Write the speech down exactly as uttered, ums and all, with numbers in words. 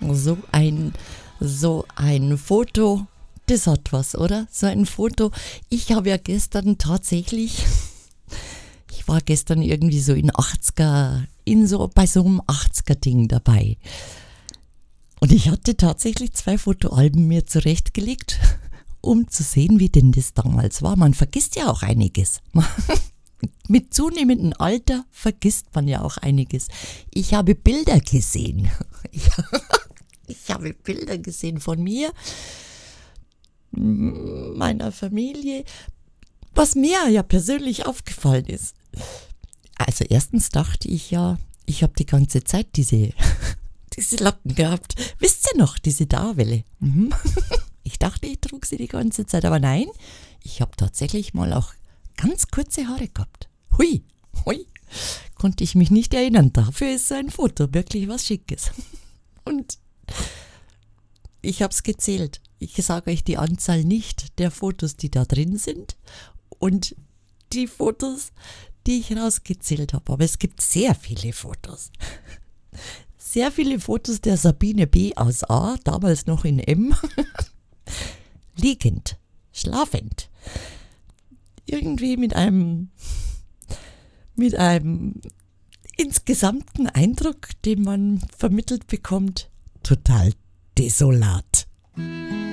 So ein, so ein Foto, das hat was, oder? So ein Foto. Ich habe ja gestern tatsächlich, ich war gestern irgendwie so in achtziger, in so, bei so einem achtziger-Ding dabei. Und ich hatte tatsächlich zwei Fotoalben mir zurechtgelegt, um zu sehen, wie denn das damals war. Man vergisst ja auch einiges. Mit zunehmendem Alter vergisst man ja auch einiges. Ich habe Bilder gesehen. Ich, ich habe Bilder gesehen von mir, meiner Familie, was mir ja persönlich aufgefallen ist. Also erstens dachte ich ja, ich habe die ganze Zeit diese, diese Locken gehabt. Wisst ihr noch, diese Darwelle? Mhm. Ich dachte, ich trug sie die ganze Zeit, aber nein, ich habe tatsächlich mal auch ganz kurze Haare gehabt. Hui, hui, konnte ich mich nicht erinnern. Dafür ist so ein Foto wirklich was Schickes. Und ich habe es gezählt. Ich sage euch die Anzahl nicht der Fotos, die da drin sind und die Fotos, die ich rausgezählt habe. Aber es gibt sehr viele Fotos. Sehr viele Fotos der Sabine B. aus A., damals noch in M. Liegend, schlafend. Irgendwie mit einem, mit einem insgesamten Eindruck, den man vermittelt bekommt, total desolat.